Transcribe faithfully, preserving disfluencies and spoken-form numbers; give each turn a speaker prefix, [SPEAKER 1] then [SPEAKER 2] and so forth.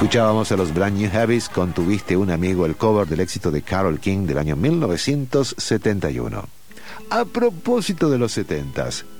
[SPEAKER 1] Escuchábamos a los Brand New Heavies con Tuviste un amigo, el cover del éxito de Carole King del año mil novecientos setenta y uno. A propósito de los setentas,